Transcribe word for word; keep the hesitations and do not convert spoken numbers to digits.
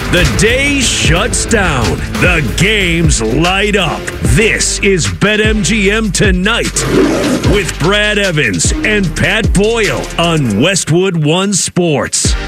The day shuts down. The games light up. This is BetMGM Tonight with Brad Evans and Pat Boyle on Westwood One Sports.